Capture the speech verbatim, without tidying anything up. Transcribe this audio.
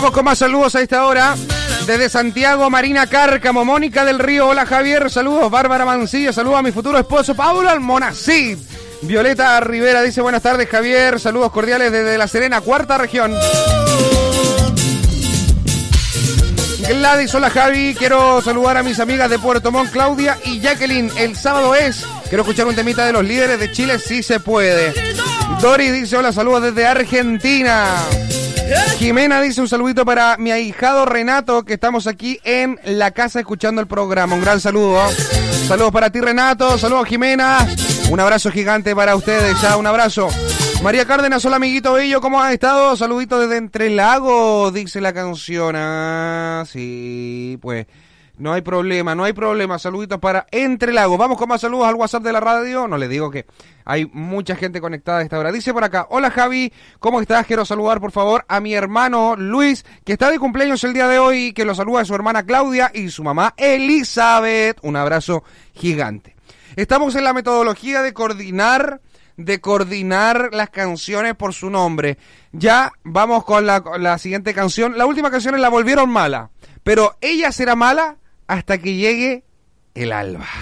Vamos con más saludos a esta hora. Desde Santiago, Marina Cárcamo, Mónica del Río, hola Javier, saludos. Bárbara Mancilla, saludos a mi futuro esposo Paulo Almonacid. Violeta Rivera dice buenas tardes Javier, saludos cordiales desde La Serena, cuarta región. Gladys, hola Javi, quiero saludar a mis amigas de Puerto Montt, Claudia y Jacqueline. El sábado es, quiero escuchar un temita de los líderes de Chile, si se puede. Dori dice hola, saludos desde Argentina. Jimena dice un saludito para mi ahijado Renato, que estamos aquí en la casa escuchando el programa. Un gran saludo. Saludos para ti Renato, saludos Jimena. Un abrazo gigante para ustedes, ya un abrazo. María Cárdenas, hola amiguito bello, ¿cómo has estado? Saludito desde Entre Lagos, dice la canción. Ah, sí, pues no hay problema, no hay problema. Saluditos para Entre Lagos. Vamos con más saludos al WhatsApp de la radio. No les digo que hay mucha gente conectada a esta hora. Dice por acá, hola Javi, ¿cómo estás? Quiero saludar por favor a mi hermano Luis, que está de cumpleaños el día de hoy, que lo saluda a su hermana Claudia y su mamá Elizabeth. Un abrazo gigante. Estamos en la metodología de coordinar, de coordinar las canciones por su nombre. Ya vamos con la, con la siguiente canción. La última canción la volvieron mala, pero ella será mala hasta que llegue el alba.